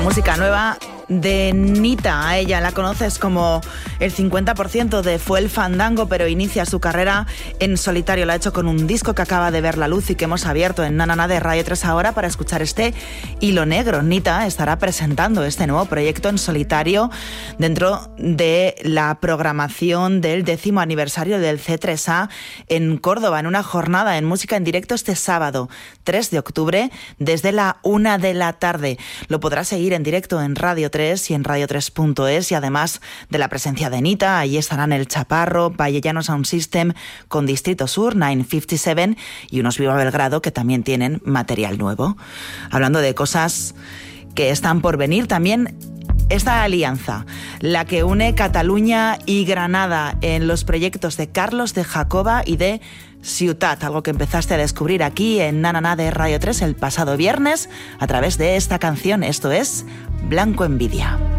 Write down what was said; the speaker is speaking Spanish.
Música nueva de Nita. A ella la conoces como el 50% de Fue el Fandango, pero inicia su carrera en solitario. Lo ha hecho con un disco que acaba de ver la luz y que hemos abierto en Nanana de Radio 3 ahora para escuchar este Hilo Negro. Nita estará presentando este nuevo proyecto en solitario dentro de la programación del 10º aniversario del C3A en Córdoba, en una jornada en música en directo este sábado 3 de octubre desde la 1 de la tarde. Lo podrás seguir en directo en Radio 3 y en radio3.es, y además de la presencia de Nita, allí estarán El Chaparro, Vallellano Sound System con Distrito Sur, 957 y unos Viva Belgrado que también tienen material nuevo. Hablando de cosas que están por venir, también esta alianza, la que une Cataluña y Granada en los proyectos de Carlos de Jacoba y de Ciutat, algo que empezaste a descubrir aquí en Nanana de Radio 3 el pasado viernes a través de esta canción. Esto es Blanco Envidia.